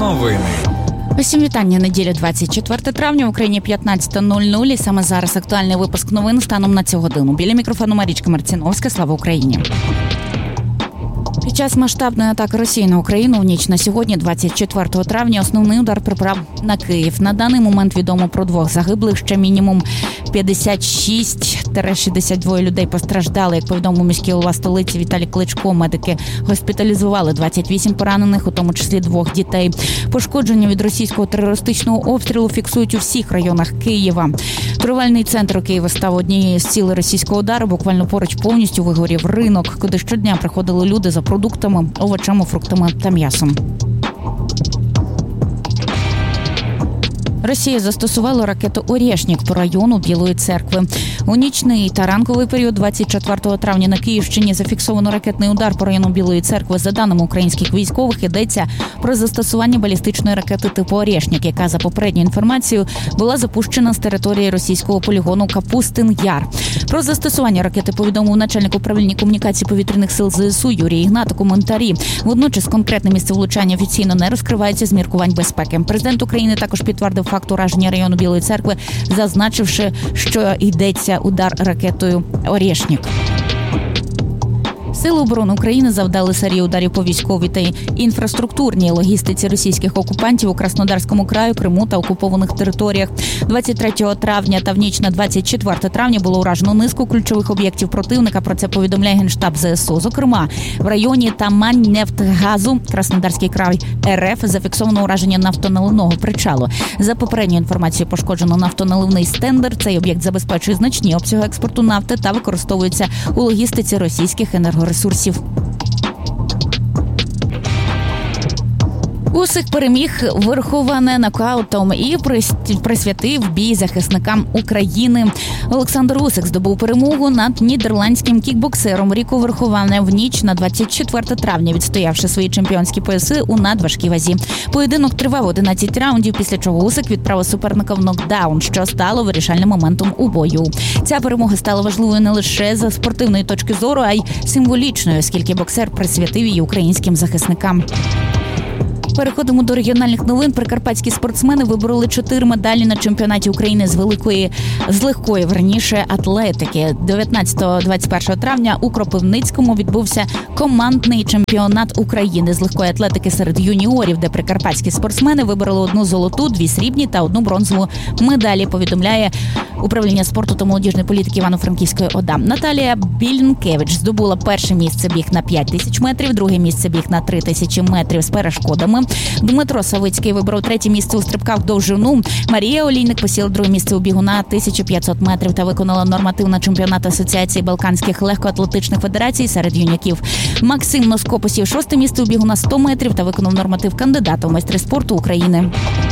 Новини. Усім вітання. Неділя 24 травня, в Україні 15:00. І саме зараз актуальний випуск новин станом на цю годину. Біля мікрофону Марічка Марціновська. Слава Україні! Під час масштабної атаки Росії на Україну в ніч на сьогодні, 24 травня, основний удар припав на Київ. На даний момент відомо про 2 загиблих, ще мінімум 56-62 людей постраждали. Як повідомив міський голова столиці Віталій Кличко, медики госпіталізували 28 поранених, у тому числі 2 дітей. Пошкодження від російського терористичного обстрілу фіксують у всіх районах Києва. Торговельний центр у Києва став однією з цілей російського удару. Буквально поруч повністю вигорів ринок, куди щодня приходили люди за продуктами, овочами, фруктами та м'ясом. Росія застосувала ракету «Орєшнік» по району Білої церкви. У нічний та ранковий період 24 травня на Київщині зафіксовано ракетний удар по району Білої церкви. За даними українських військових, йдеться про застосування балістичної ракети типу «Орєшнік», яка, за попередньою інформацією, була запущена з території російського полігону Капустин-Яр. Про застосування ракети повідомив начальник управління комунікації повітряних сил ЗСУ Юрій Ігнат у коментарі. Водночас конкретне місце влучання офіційно не розкривається з міркувань безпеки. Президент України також підтвердив факт ураження району Білої церкви, зазначивши, що йдеться удар ракетою «Орєшнік». Сили оборони України завдали серію ударів по військовій та інфраструктурній логістиці російських окупантів у Краснодарському краю, Криму та окупованих територіях. 23 травня та в ніч на 24 травня було уражено низку ключових об'єктів противника. Про це повідомляє Генштаб ЗСУ. Зокрема, в районі Тамань-Нефтгазу, Краснодарський край РФ, зафіксовано ураження нафтоналивного причалу. За попередньою інформацією, пошкоджено нафтоналивний стендер. Цей об'єкт забезпечує значні обсяги експорту нафти та використовується у логістиці російських енергоресурсів. Усик переміг Верховане нокаутом і присвятив бій захисникам України. Олександр Усик здобув перемогу над нідерландським кікбоксером Ріко Верховане в ніч на 24 травня, відстоявши свої чемпіонські пояси у надважкій вазі. Поєдинок тривав 11 раундів, після чого Усик відправив суперника в нокдаун, що стало вирішальним моментом у бою. Ця перемога стала важливою не лише за спортивної точки зору, а й символічною, оскільки боксер присвятив її українським захисникам. Переходимо до регіональних новин. Прикарпатські спортсмени вибороли 4 медалі на чемпіонаті України з легкої атлетики. 19-21 травня у Кропивницькому відбувся командний чемпіонат України з легкої атлетики серед юніорів, де прикарпатські спортсмени вибороли 1 золоту, 2 срібні та 1 бронзову медалі, повідомляє управління спорту та молодіжної політики Івано-Франківської ОДА. Наталія Білінкевич здобула перше місце біг на 5000 метрів, друге місце біг на 3000 метрів з перешкодами. Дмитро Савицький вибрав 3 місце у стрибках в довжину. Марія Олійник посіла 2 місце у бігу на 1500 метрів та виконала норматив на чемпіонат Асоціації Балканських легкоатлетичних федерацій серед юнаків. Максим Носко посів 6 місце у бігу на 100 метрів та виконав норматив кандидата у майстри спорту України.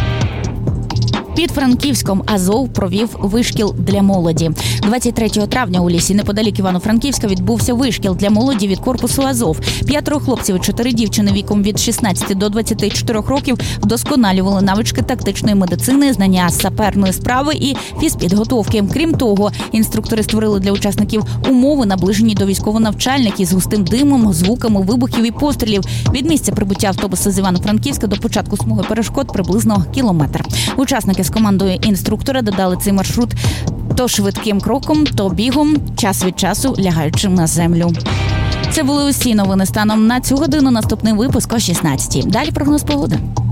Під Франківськом Азов провів вишкіл для молоді. 23 травня у лісі неподалік Івано-Франківська відбувся вишкіл для молоді від корпусу Азов. 5 хлопців і 4 дівчини віком від 16 до 24 років вдосконалювали навички тактичної медицини, знання саперної справи і фізпідготовки. Крім того, інструктори створили для учасників умови, наближені до військово-навчальників з густим димом, звуками вибухів і пострілів. Від місця прибуття автобуса з Івано-Франківська до початку смуги перешкод приблизно кілометр. Учасники з командою інструктора додали цей маршрут то швидким кроком, то бігом, час від часу лягаючи на землю. Це були усі новини станом на цю годину. Наступний випуск о 16-й. Далі прогноз погоди.